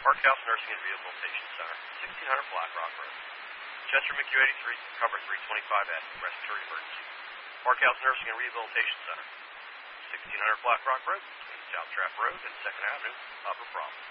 Park House Nursing and Rehabilitation Center, 1600 Black Rock Road. Chester McHugh 83, cover 325S, respiratory emergency. Park House Nursing and Rehabilitation Center, 1600 Black Rock Road, between South Trap Road and 2nd Avenue, Upper Prom.